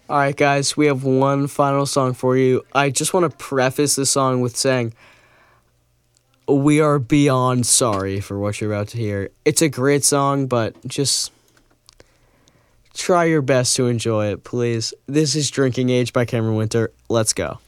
All right, guys, we have one final song for you. I just want to preface this song with saying we are beyond sorry for what you're about to hear. It's a great song, but just try your best to enjoy it, please. This is Drinking Age by Cameron Winter. Let's go.